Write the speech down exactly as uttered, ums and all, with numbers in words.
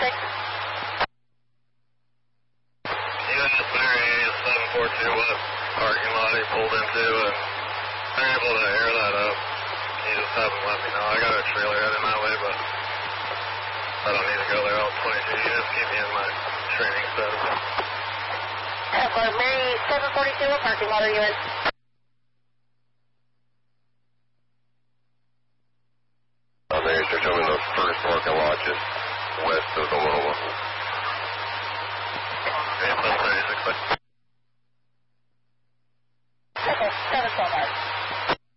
six. He was just Mary seven four two West parking lot he pulled into, and they're able to air that up. He just haven't let me know. I got a trailer heading that way, but I don't need to go there. I'll twenty-two. You just keep me in my training set. Uh, Mary seven forty-two, what parking lot are you in? Uh, Mary, they're coming the first parking lot just west of the little one. Okay, seven thirty-six. Okay, seven twelve.